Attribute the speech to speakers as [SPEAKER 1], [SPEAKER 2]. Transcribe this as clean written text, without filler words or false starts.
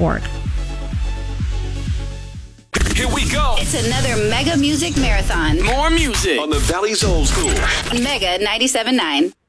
[SPEAKER 1] mega.org.
[SPEAKER 2] Here we go.
[SPEAKER 3] It's another Mega Music Marathon.
[SPEAKER 2] More music on the Valley's Old School.
[SPEAKER 3] Mega 97.9.